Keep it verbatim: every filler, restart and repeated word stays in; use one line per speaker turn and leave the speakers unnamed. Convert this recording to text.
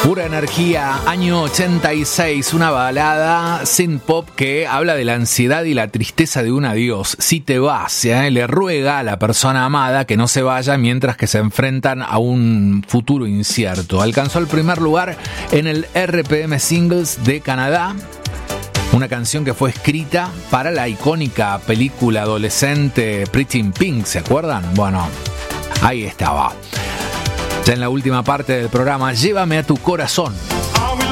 Pura energía, año ochenta y seis, una balada synth pop que habla de la ansiedad y la tristeza de un adiós. Si te vas, ¿eh? Le ruega a la persona amada que no se vaya mientras que se enfrentan a un futuro incierto. Alcanzó el primer lugar en el R P M Singles de Canadá. Una canción que fue escrita para la icónica película adolescente Pretty in Pink, ¿se acuerdan? Bueno, ahí estaba. Ya en la última parte del programa, Llévame a tu corazón.